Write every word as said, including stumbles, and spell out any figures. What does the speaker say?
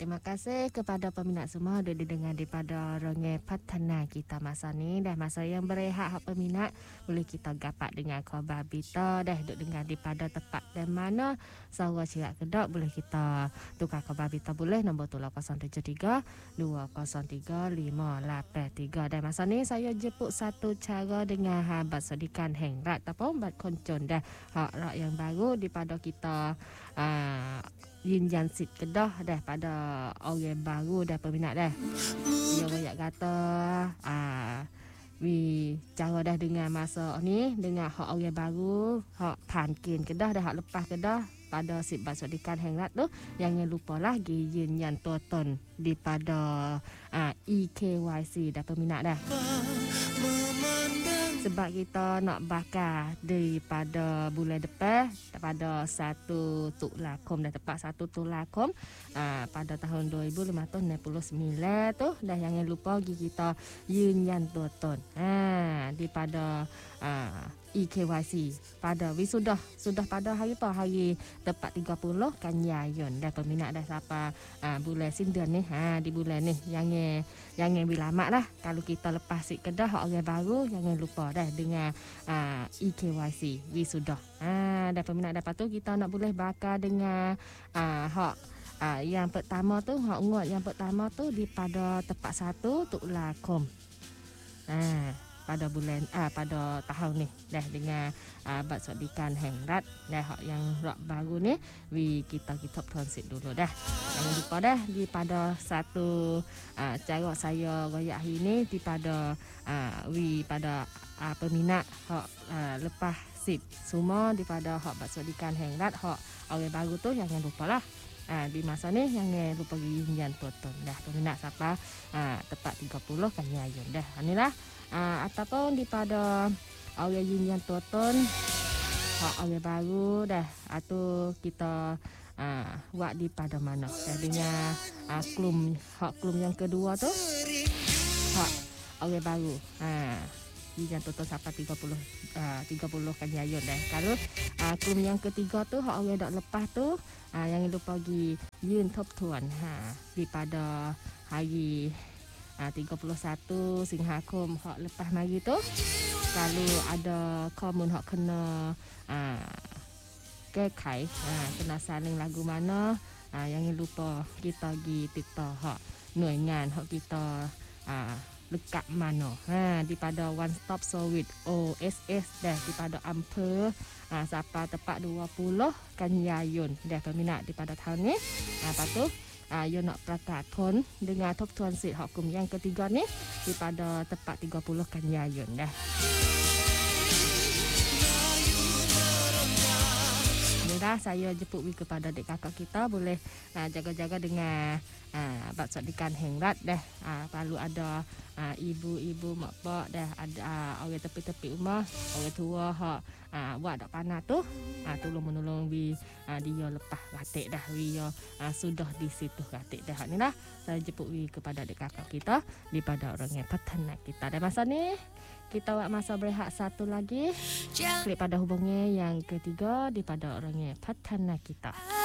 terima kasih kepada peminat semua sudah didengar daripada Rongai Patana kita masa ni. Dah masa yang berehat hak peminat boleh kita gapak dengan khabar berita dah duk dengar daripada tempat dan mana Sarawak Cirak Kedok boleh kita tukar khabar berita boleh nombor tu kosong tujuh tiga dua kosong tiga lima lapan tiga. Dan masa ni saya jemput satu cara dengan habat sodikan hengrat ataupun bat koncon dah hak rak yang baru daripada kita uh, Yin Jan Sit Kedah dah pada orang baru dah peminat dah. Dia banyak kata ah wi cara dah dengan masa ni dengan hak orang baru, hak Pankin Kedah dah hak lepas Kedah pada Sip Bat Sodikan Hengrat tu jangan lupa lah Yin Yan Toton daripada ah, E K Y C dah peminat dah. Sebab kita nak bakar daripada bulan depan pada satu Tuklakom dah tepat satu Tuklakom uh, pada tahun dua ribu lima belas enam puluh sembilan tu dah jangan lupa pergi kita Yin Yan Toton ha daripada uh, E K Y C pada wisudah sudah pada hari apa hari tepat tiga puluh Kanyayun dah peminat dah siapa uh, bulan sindan ni ha di bulan ni jangan jangan bilamak lah kalau kita lepas Sik Kedah orang baru jangan lupa dah dengan uh, E K Y C wisudah ha dah peminat dapat tu kita nak boleh bakar dengan uh, hak uh, yang pertama tu hak ngot yang pertama tu di pada tepat satu Tuklakom ha pada bulan ah pada tahun ni dah dengan ah, Bat Sodikan Hengrat dah hak yang rak baru ni we kita kita transit dulu dah. Jangan lupa dah di pada satu ah, cara saya royak hari ni di pada ah, we pada ah, peminat hak ah, lepas sip semua di pada hak Bat Sodikan Hengrat hak orang baru tu jangan lupalah. Ah, di masa ni jangan lupa pergi Yan Toton dah peminat siapa ah, tepat tiga puluh Kanyayun dah. Inilah Uh, ataupun di pada orang Yin Yan Toton hak orang baru dah atau kita uh, buat di pada mana dah dengan uh, klum hak klum yang kedua tu hak orang baru ha Yin Yan Toton sampai tiga puluh uh, tiga puluh Kanyayun dah. Kalau uh, klum yang ketiga tu hak orang dak lepas tu uh, jangan lupa pergi Yin Top Tuan ha di pada hari tiga puluh satu Singhakom hak lepas mari tu kalau ada komun hak kena uh, kekai uh, kena saling lagu mana uh, jangan lupa kita pergi TikTok hak nuangan hak kita uh, lekat mana ha di pada One Stop Service O S S dah di pada Ampere uh, sampai tepat dua puluh Kanyayun dah peminat di pada tahun ni uh, lepas tu Uh, you nak perakat pun dengan top tuan sit hukum yang ketiga ni daripada tepat tiga puluh Kanyayun dah. Inilah saya jemput we kepada adik kakak kita boleh uh, jaga-jaga dengan uh, Bat Sodikan Hengrat dah. Uh, perlu ada uh, ibu-ibu mak pak dah ada uh, orang tepi-tepi rumah orang tua hak uh, buat dak panah tu uh, tolong menolong we uh, dia lepas ratik dah we uh, sudah di situ ratik dah. Inilah saya jemput we kepada adik kakak kita daripada orang yang peternak kita. Dan masa ni kita buat masa berehat satu lagi klik pada hubungi yang ketiga daripada orang yang peternak kita.